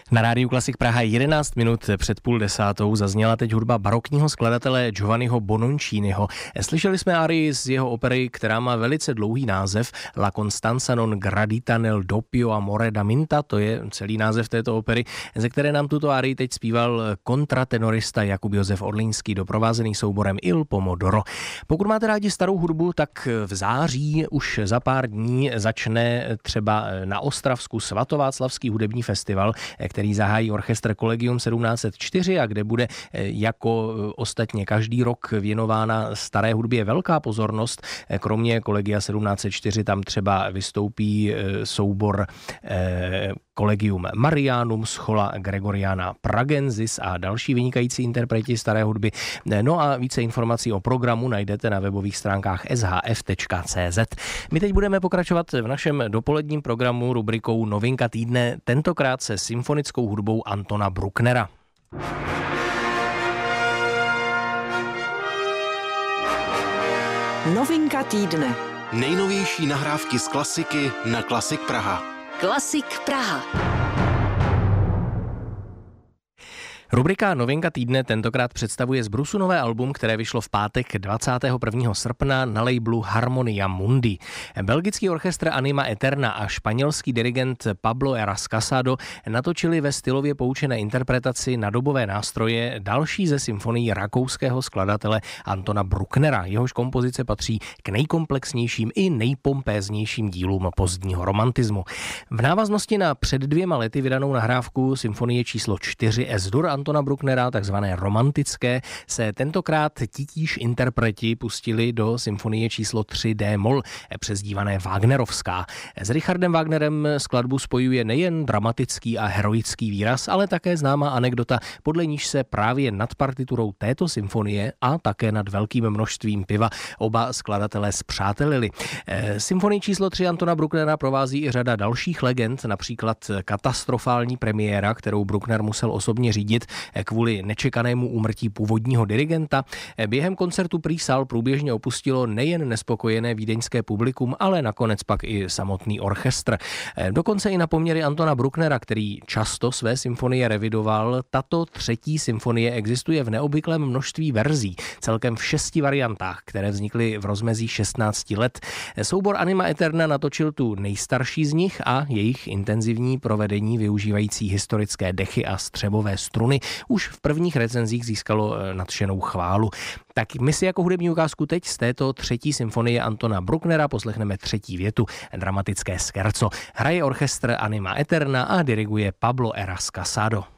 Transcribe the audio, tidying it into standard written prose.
Na rádiu Klasik Praha 11 minut před 9:30 zazněla teď hudba barokního skladatele Giovanniho Bononciniho. Slyšeli jsme arii z jeho opery, která má velice dlouhý název La Costanza non gradita nel doppio amore d'Aminta, to je celý název této opery, ze které nám tuto arii teď zpíval kontratenorista Jakub Josef Orlínský, doprovázený souborem Il Pomodoro. Pokud máte rádi starou hudbu, tak v září už za pár dní začne třeba na Ostravsku svatováclavský hudební festival, který zahájí orchestr Collegium 1704 a kde bude jako ostatně každý rok věnována staré hudbě velká pozornost. Kromě Collegia 1704 tam třeba vystoupí soubor Collegium Marianum, Schola Gregoriana Pragensis a další vynikající interpreti staré hudby. No a více informací o programu najdete na webových stránkách shf.cz. My teď budeme pokračovat v našem dopoledním programu rubrikou Novinka týdne, tentokrát se symfonickou hudbou Antona Brucknera. Novinka týdne. Nejnovější nahrávky z klasiky na Klasik Praha. Klasik Praha. Rubrika Novinka týdne tentokrát představuje z Brusu nové album, které vyšlo v pátek 21. srpna na labelu Harmonia Mundi. Belgický orchestr Anima Eterna a španělský dirigent Pablo Eras Casado natočili ve stylově poučené interpretaci na dobové nástroje další ze symfonií rakouského skladatele Antona Brucknera. Jehož kompozice patří k nejkomplexnějším i nejpompéznějším dílům pozdního romantismu. V návaznosti na před 2 lety vydanou nahrávku symfonie číslo 4 Es-dur Antona Brucknera, takzvané romantické, se tentokrát titíž interpreti pustili do symfonie číslo 3 D-moll, přezdívané Wagnerovská. S Richardem Wagnerem skladbu spojuje nejen dramatický a heroický výraz, ale také známá anekdota, podle níž se právě nad partiturou této symfonie a také nad velkým množstvím piva oba skladatelé spřátelili. Symfonii číslo 3 Antona Brucknera provází i řada dalších legend, například katastrofální premiéra, kterou Bruckner musel osobně řídit kvůli nečekanému úmrtí původního dirigenta. Během koncertu prý sál průběžně opustilo nejen nespokojené vídeňské publikum, ale nakonec pak i samotný orchestr. Dokonce i na poměry Antona Brucknera, který často své symfonie revidoval, tato 3. symfonie existuje v neobvyklém množství verzí, celkem v 6 variantách, které vznikly v rozmezí 16 let. Soubor Anima Eterna natočil tu nejstarší z nich a jejich intenzivní provedení využívající historické dechy a střevové struny už v prvních recenzích získalo nadšenou chválu. Tak my si jako hudební ukázku teď z této 3. symfonie Antona Brucknera poslechneme 3. větu, dramatické scherzo. Hraje orchestr Anima Eterna a diriguje Pablo Eras Casado.